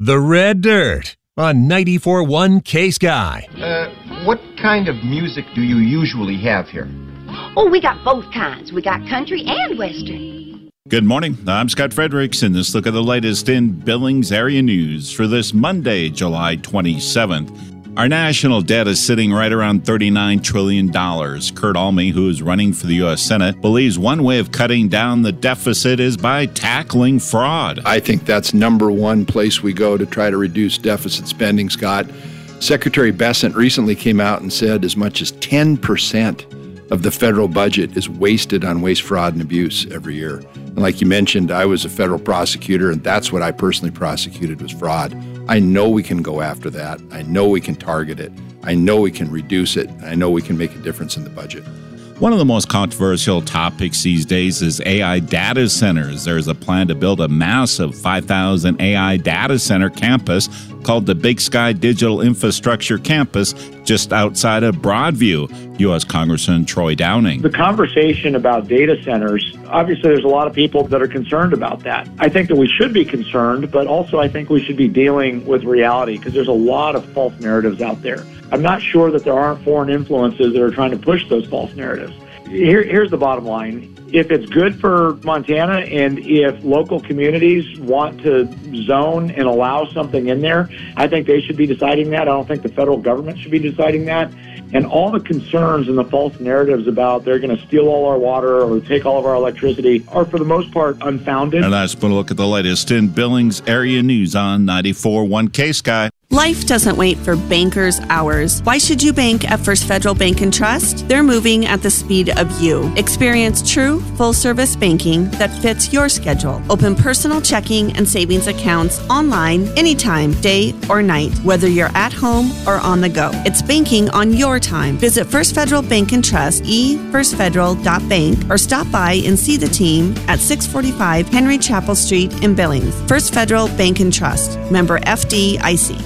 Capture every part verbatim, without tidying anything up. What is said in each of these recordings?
The Red Dirt on ninety-four point one K-Sky. Uh, what kind of music do you usually have here? Oh, we got both kinds. We got country and western. Good morning. I'm Scott Fredericks, and this look at the latest in Billings area news for this Monday, July twenty-seventh. Our national debt is sitting right around thirty-nine trillion dollars. Kurt Alme, who is running for the U S Senate, believes one way of cutting down the deficit is by tackling fraud. I think that's number one place we go to try to reduce deficit spending, Scott. Secretary Bessent recently came out and said as much as ten percent of the federal budget is wasted on waste, fraud, and abuse every year. And like you mentioned, I was a federal prosecutor, and that's what I personally prosecuted was fraud. I know we can go after that. I know we can target it. I know we can reduce it. I know we can make a difference in the budget. One of the most controversial topics these days is A I data centers. There's a plan to build a massive five thousand A I data center campus called the Big Sky Digital Infrastructure Campus just outside of Broadview. U S Congressman Troy Downing. The conversation about data centers, obviously there's a lot of people that are concerned about that. I think that we should be concerned, but also I think we should be dealing with reality because there's a lot of false narratives out there. I'm not sure that there aren't foreign influences that are trying to push those false narratives. Here, here's the bottom line. If it's good for Montana and if local communities want to zone and allow something in there, I think they should be deciding that. I don't think the federal government should be deciding that. And all the concerns and the false narratives about they're going to steal all our water or take all of our electricity are, for the most part, unfounded. And that's been a look at the latest in Billings area news on ninety-four point one K-Sky. Life doesn't wait for bankers' hours. Why should you bank at First Federal Bank and Trust? They're moving at the speed of you. Experience true, full-service banking that fits your schedule. Open personal checking and savings accounts online anytime, day or night, whether you're at home or on the go. It's banking on your time. Visit First Federal Bank and Trust, e first federal dot bank, or stop by and see the team at six forty-five Henry Chapel Street in Billings. First Federal Bank and Trust, member F D I C.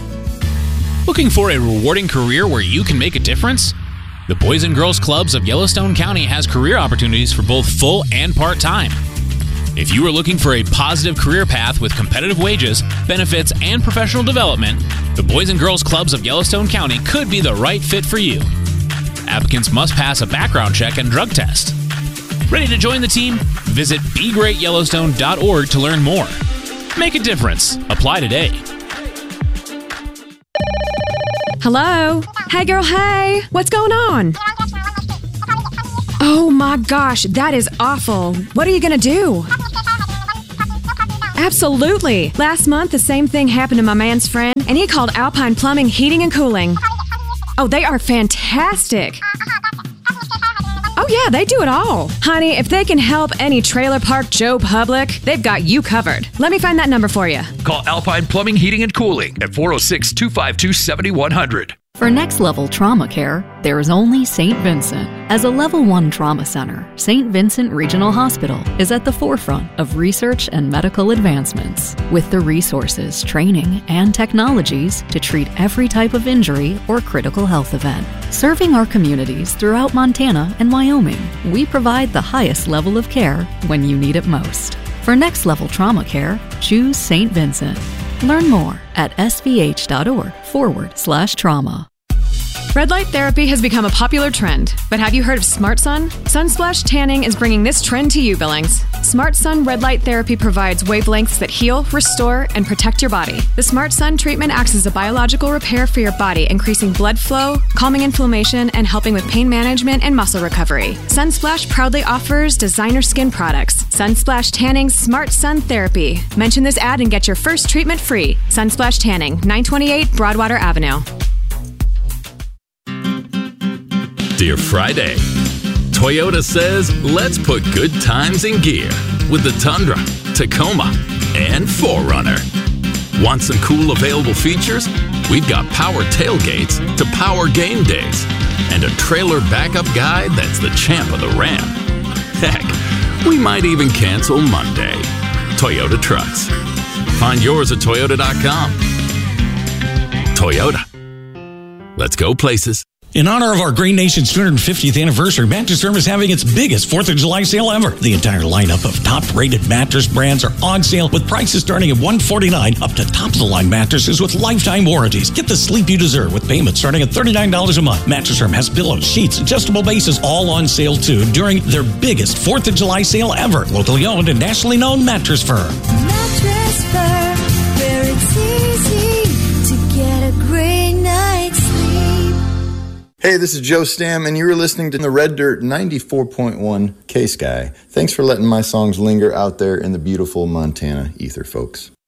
Looking for a rewarding career where you can make a difference? The Boys and Girls Clubs of Yellowstone County has career opportunities for both full and part-time. If you are looking for a positive career path with competitive wages, benefits, and professional development, the Boys and Girls Clubs of Yellowstone County could be the right fit for you. Applicants must pass a background check and drug test. Ready to join the team? Visit be great yellowstone dot org to learn more. Make a difference. Apply today. Hello? Hey, girl, hey! What's going on? Oh my gosh, that is awful. What are you gonna do? Absolutely. Last month, the same thing happened to my man's friend, and he called Alpine Plumbing, Heating, and Cooling. Oh, they are fantastic. Oh yeah, they do it all. Honey, if they can help any trailer park Joe Public, they've got you covered. Let me find that number for you. Call Alpine Plumbing, Heating, and Cooling at four oh six, two five two, seven one zero zero. For next-level trauma care, there is only Saint Vincent. As a Level one trauma center, Saint Vincent Regional Hospital is at the forefront of research and medical advancements, with the resources, training, and technologies to treat every type of injury or critical health event. Serving our communities throughout Montana and Wyoming, we provide the highest level of care when you need it most. For next-level trauma care, choose Saint Vincent. Learn more at svh.org forward slash trauma. Red light therapy has become a popular trend, but have you heard of Smart Sun? Sunsplash Tanning is bringing this trend to you, Billings. Smart Sun red light therapy provides wavelengths that heal, restore, and protect your body. The Smart Sun treatment acts as a biological repair for your body, increasing blood flow, calming inflammation, and helping with pain management and muscle recovery. Sunsplash proudly offers designer skin products. Sunsplash Tanning's Smart Sun Therapy. Mention this ad and get your first treatment free. Sunsplash Tanning, nine twenty-eight Broadwater Avenue. Dear Friday, Toyota says let's put good times in gear with the Tundra, Tacoma, and four runner. Want some cool available features? We've got power tailgates to power game days and a trailer backup guide that's the champ of the Ram. Heck, we might even cancel Monday. Toyota Trucks. Find yours at toyota dot com. Toyota. Let's go places. In honor of our Green Nation's two hundred fiftieth anniversary, Mattress Firm is having its biggest fourth of July sale ever. The entire lineup of top-rated mattress brands are on sale with prices starting at one hundred forty-nine dollars up to top-of-the-line mattresses with lifetime warranties. Get the sleep you deserve with payments starting at thirty-nine dollars a month. Mattress Firm has pillows, sheets, adjustable bases, all on sale too during their biggest fourth of July sale ever. Locally owned and nationally known Mattress Firm. Mattress Firm, where it's easy to get a great night's sleep. Hey, this is Joe Stam, and you're listening to the Red Dirt ninety-four point one K-Sky. Thanks for letting my songs linger out there in the beautiful Montana ether, folks.